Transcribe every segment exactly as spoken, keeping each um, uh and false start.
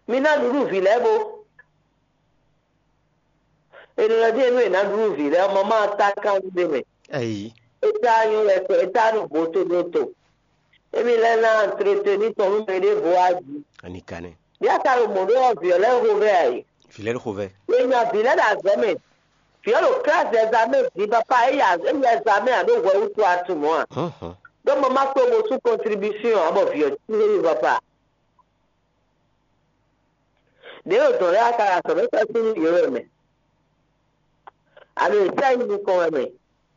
Mina duru vilebo. Et le radie nous na duru vile maman attaquant de me. Aïe. Eta yo le eta no boto boto. Et mi lena entretenu ton me voix. Anikane. Ya ka le modo violet rouvert. Filet rouvert. Et na vile da zame. Fiolo classe examen di papa e ya e ya examen a do wo tu atu mo. Mhm. Donc maman ko mo sous contribution a bo viol. Ti papa. De o to ya ka so be ta si yo me. Ale ta ni ko me.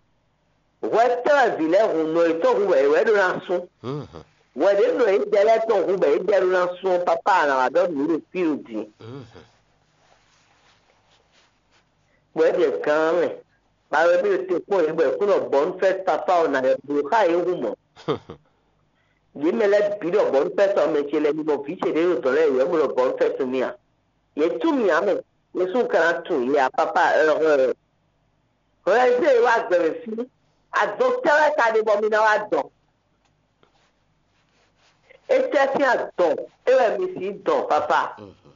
Wata vile hu no to hu we we do na so. Mhm. We de no e de le to hu be e de na so papa na do ni field. Mhm. We de kan me. Ba we bi te ko e be ku no bon first papa na e bu ha e hu mo. Di me le bi do bon first o me chele ni mo fi che de to le we mo bon first mi a. Ye tu mi a me. Ye su kan tu ya papa euh ouais c'est wa gbe fi. A docteur ka de bo mi na wa do. E te si a do. E we mi si do papa.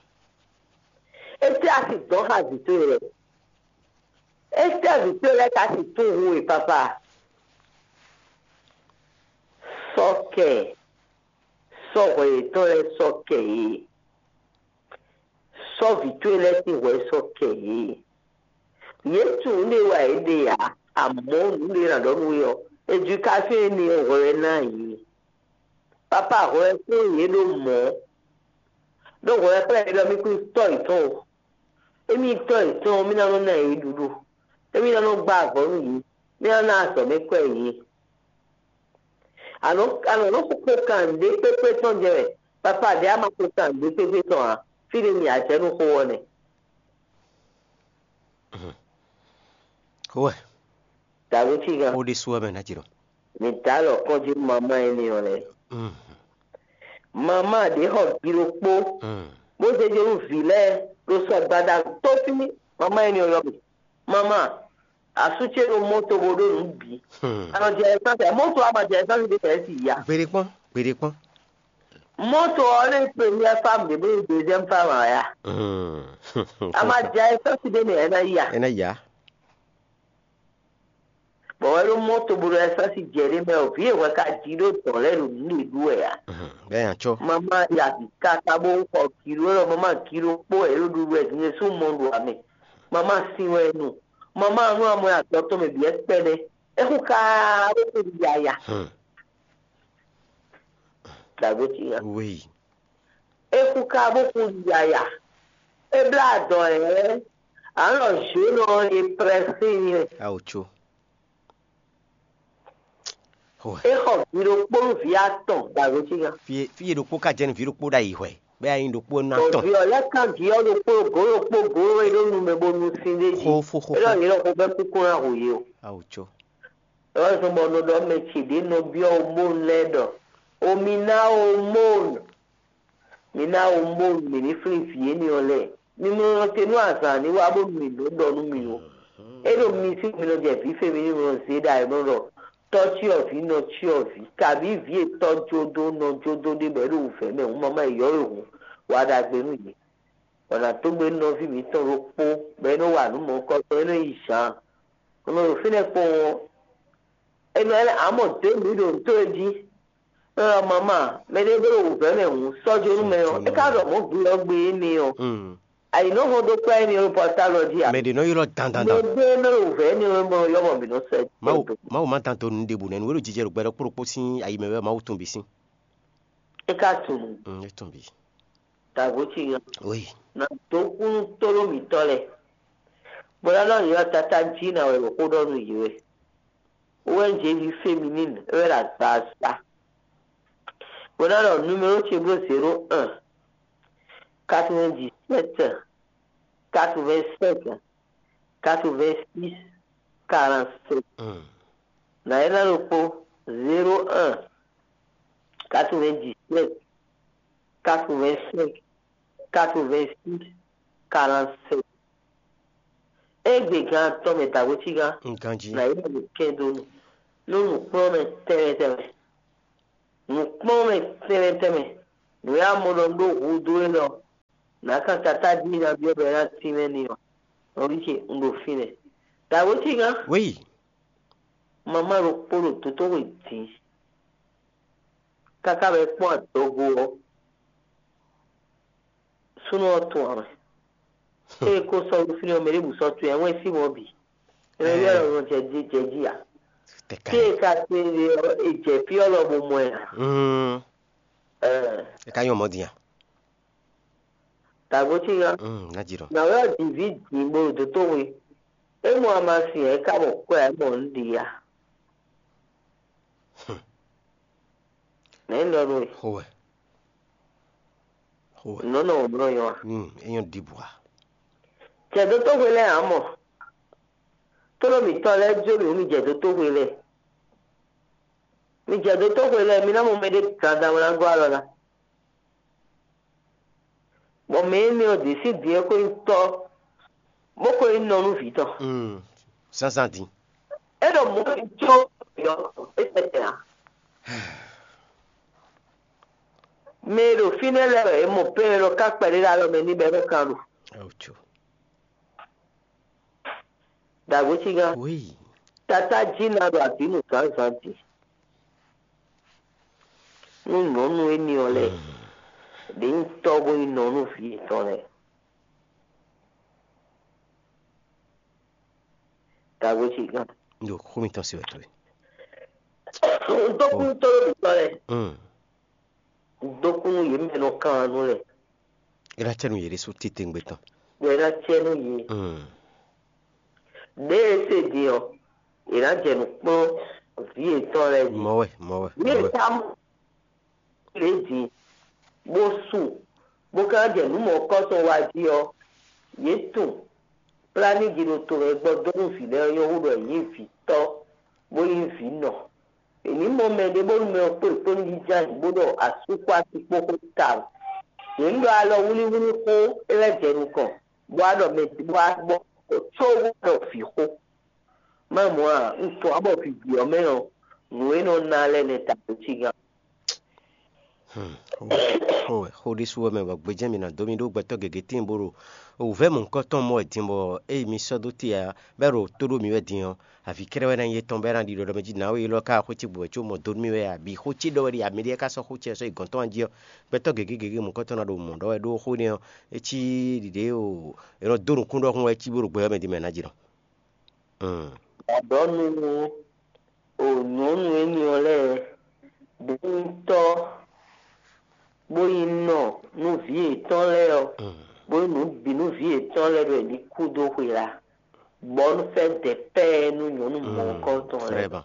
E te a si do ha di tu re. E te a di tu re ka si tu hu e papa. Soke. Soke to le soke. So vi tu le ti we soke. Ye tu ni wa ide ya. Amo ni na do nu yo. Education ni o re na yi. Papa o e ko ye lo mo. Do o e pe lo mi ku to ito. Emi to ito mi na no na yi dudu. Emi na no gba agbo yi. Mi na na so me ko yi. Ano ano no ko kan de pepe ton je. Papa de ama ko kan de pepe ton a. Fili mi a je no ko woni. Ouais. Ta wo ti ga. O de suwa ben atiro. Mi ta lo ko ji mama eni ole. Mhm. Mama de ho biro po. Mhm. Mo se je un vile lo so gbada to fini mama eni oyo bi. Mama asuche lo moto bodo nbi. Ano je san moto ama je san de te si ya. Pere pon, pere pon. Moto ole premier femme de be deuxième femme ya. Mhm. Ama je san si de ne na ya. Ena ya. Bo lo moto bodo san si jere me o vie we ka jiro to le lu ni du ya. Mhm. Ben ancho. Mama ya ka ka bo ko kiro lo mama kiro po e lu du we ni su mondo ame. Mama si we nu. Mama anu amu ya to me bi espele. E ku ka o ku ya ya. Mhm. Da go ti ya. Oui. E ku ka bo ku ya ya. E bla do e. Ano je no e presi. Aucho. Ouais. E ho biro po vi aton da go ti ya. Fi fi do po ka je ni fi do po da ihwe. Be ayin do po na To ton. vi o le kan ki o do po go ro po go ro e do nu me bo nu sin de ji. Ho fo ho. E lo ni lo ko be ku ko ra ho ye o. Aucho. E wa so mo no do me chi de no bi o mo le do. O mi na o mo. Mi na o mo mi ni free fi ni ole. Ni mo te nu asa ni wa bo mi do do nu mi o. E do mi si mi lo je fi fe mi ni mo se da e mo ro. Touch of no chi of kabi vie to jodo no jodo de beru fe me o mama yo yo wa da gbe nu yi ona to gbe no fi mi to ro po be no wa nu mo ko to no isa ono fi ne po eno ele amo te mi do to ji eh mama me de beru fe me un so jo nu me o e ka ro mo gbe lo gbe mi o Mhm. I know how to play ni o postology Me de no yo lo dan dan me dan. de no fe ni o mo yo mo bi no se Ma o ma o ma tanto ndebu ne wo jije ro gbere poropo sin ayi mewe ma o tun bi sin. e ka tunu Mhm, e tun bi. ta go ti Oui. na to kun tolo mi tole bola lo yo tata jina we ko do nu yiwe o en je bi feminine e la pasta bola lo numero chebro zéro un quatre-vingt-dix-sept quatre-vingt-cinq quatre-vingt-six quarante-sept Mhm. na ela lo po zéro un quatre-vingt-dix-sept quatre-vingt-cinq quatre-vingt-six quarante-sept. Egbe gan to me ta wuti gan Nkanji. na ile le kendo nu nu po me tere tere nu po me tere tere nu ya mo lo ndo hu do lo na kan tata di na bio be na time ni o oriche ndo fine ta woti ga Oui. mama ro poro to to weti kaka be po togo suno to ame e ko so fini o mere bu so to en we si mo bi e bi ro ro je ji je ji ya Te ke kai. ka te e je pi olo bo mo ya Mm. eh E kai omo dia. ta woti ga Mm, na jiro. na wa divid ni mo to to we e mo amasi e ka bo ko e mo ndi ya ne ndo ro Howe. Howe. no no bro yo Mm, enyo dibwa. je do to we le amo to lo mi to le jo mi je do to we le mi je do to we le mi na mo me de kada wala go ala bo me mi o di si di e ko to mo ko ino nu fi to Mm. Sans senti. e do mo jo yo e te ya me lo fine le e mo pe lo ka pe la lo me ni be ro kan lu Ocho. da go ti ga Oui. tata jina do ati nu kan santi nu no nu eni ole de n to bo ino nu fi to le da go ti ga Ndo komi to se wetu. dokun to lo to le Mm. dokun ye me no kan nu le Ira chenu yere su tite ngbeton. de la chenu ye Mm. de se dio ira jenu po vi to le di Mowe, mowe, ni mowe. tam le di bo su bo ka jenu mo ko so wa di o ye tu plani giro to e gbodo nu fi le yo wo ye fi to bo yin fi no èmi mo mẹ́ẹ̀dẹ́ bó mi ò pé tó ní jíjà gbọ́dọ̀ àsopọ̀ àti pọ́kó ta nílò alọ wúlíwúlí kó ẹlẹ́jẹ̀ nìkan bó àdọ̀ mẹ́tì bó àgbọ̀ tó gbọ́dọ̀ fi kó má mú à ń tó àbọ̀ fi bì ọ́ mẹ́ràn nùwé náà ná alẹ́ ní tàbí tí ga. Howe, hodi suwe me bagbe jemi na domi do gbeto gege timboro. O ve mon koton mo etimbo e mi sodo tia bero todo mi wedin afi krewe na yeton beran di do meji na we lo ka ho ti bo chu mo do mi we abi ho ti do ri amiri ka so ho ti so igonton anji gbeto gege gege mon koton na do mo do we do ho ni e chi dide o ero dorun kun do hun e chi boro gbe me di me na jiro. Mm. àdọ́nu ònùnú ẹni ọ̀lẹ́ bí ń tọ́ bóyá náà nù fi ètàn lẹ́yọ̀ bóyá nù bí nù fi ètàn lẹ́yọ̀ ẹ̀ ní kúdó wìrà gbọ́n fẹ́ dẹ̀ pẹ́ ẹnu yọ̀nù mọ́ nǹkan tán Très lẹ́. bien.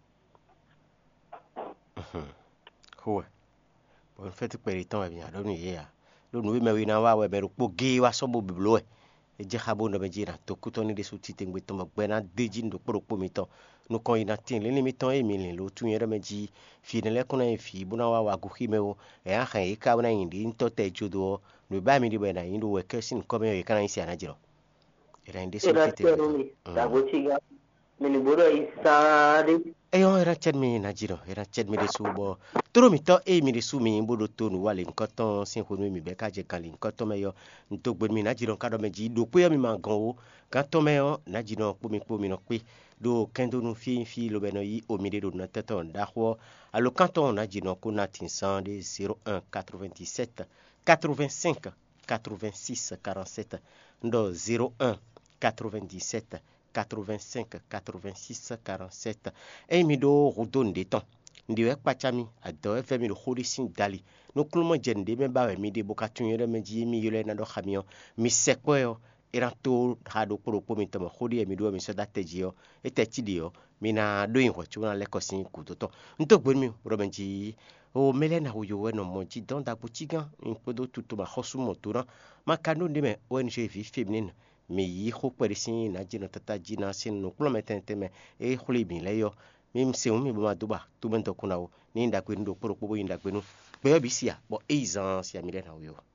Howe. Bon fait peri ton e bien do ni ya. Do nu me wi na wa we be ro po ge wa so bo biblo e. E je khabo no be jira to kuto ni de su ti tengbe to mo gbe na deji ndo poro po mi to. No kon ina tin le mi ton e mi le lo tu yere me ji fi ne le kon e fi bu na wa wa gu khime o e a khan e ka na indi nto te judo no ba mi di be na indi we kesin ko me e kana isi ana jiro. Era indi su ti Era tengbe. Dagochiga, Miniburo Isari, Eyo era ched mi na jiro era ched mi de su bo toro mi to e mi de su mi bodo to nu wale nkoton sin ko mi be ka je kan le nkoton me yo nto gbe mi na jiro ka do me ji do pe mi ma gan o ka to me yo na jiro po mi po mi no pe do kendo nu fi fi lo be no yi o mi de do na teton da ho alo kanton na jiro ko na tin cent de zéro un quatre-vingt-dix-sept quatre-vingt-cinq quatre-vingt-six quarante-sept ndo zéro un quatre-vingt-dix-sept quatre-vingt-cinq quatre-vingt-six quarante-sept e mi do rodon de ton ndi we pachami ado e femi do holisin dali no klumo jende me ba we mi de boka tunyere me ji mi yole na do khamion mi sekpo yo era to ha do poro po mi to mo hodi e mi do mi so dateji yo e te ti dio mi na do yin ho chu na le kosin ku to to nto gbe mi ro ben ji o mele na uyo we no mo ji don da butigan in podo tuto ma hosu mo tura ma kanu de me O N G vi féminine mi yi ho perisi na jina tata jina sin no kulo metente me e khuli bin le yo mi mse mi ba duba tu bento kuna o ni nda kwendo poro pobo inda kwenu be bisia bo eizan si amire na uyo